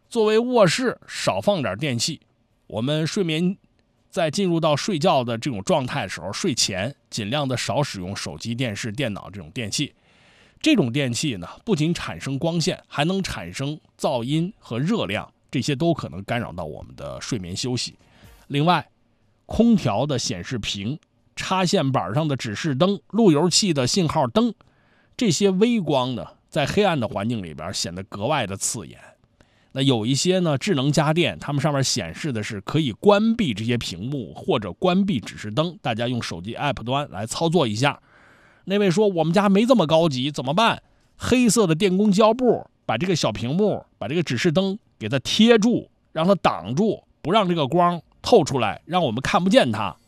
作为卧室少放点电器，我们睡眠在进入到睡觉的这种状态的时候，睡前尽量的少使用手机、电视、电脑这种电器。这种电器呢，不仅产生光线，还能产生噪音和热量，这些都可能干扰到我们的睡眠休息。另外，空调的显示屏、插线板上的指示灯、路由器的信号灯，这些微光呢，在黑暗的环境里边显得格外的刺眼。那有一些呢智能家电，它们上面显示的是可以关闭这些屏幕或者关闭指示灯，大家用手机 app 端来操作一下。那位说我们家没这么高级，怎么办？黑色的电工胶布把这个小屏幕、把这个指示灯给它贴住，让它挡住，不让这个光透出来，让我们看不见它。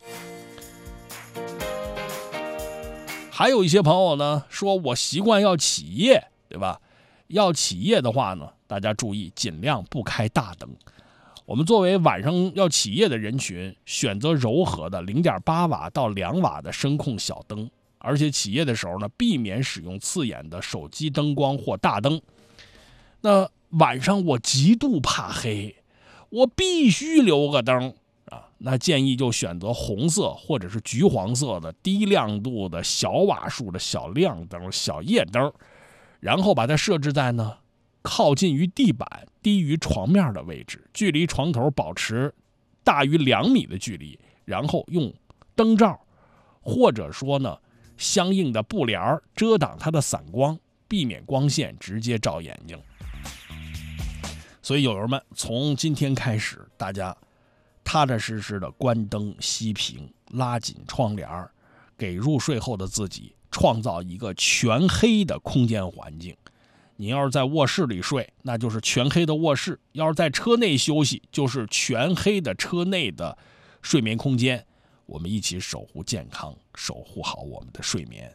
还有一些朋友呢说我习惯要起夜，对吧？要起夜的话呢，大家注意尽量不开大灯。我们作为晚上要起夜的人群，选择柔和的 0.8 瓦到2瓦的声控小灯，而且起夜的时候呢，避免使用刺眼的手机灯光或大灯。那晚上我极度怕黑，我必须留个灯啊，那建议就选择红色或者是橘黄色的低亮度的小瓦数的小亮灯、小夜灯，然后把它设置在呢靠近于地板、低于床面的位置，距离床头保持大于2米的距离，然后用灯罩或者说呢相应的布帘遮挡它的散光，避免光线直接照眼睛。所以友友们，从今天开始，大家踏踏实实的关灯、熄屏、拉紧窗帘，给入睡后的自己创造一个全黑的空间环境。你要是在卧室里睡，那就是全黑的卧室；要是在车内休息，就是全黑的车内的睡眠空间。我们一起守护健康，守护好我们的睡眠。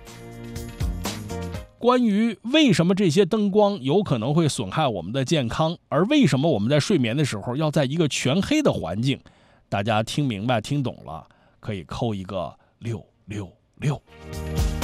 关于为什么这些灯光有可能会损害我们的健康，而为什么我们在睡眠的时候要在一个全黑的环境，大家听明白听懂了，可以扣一个666。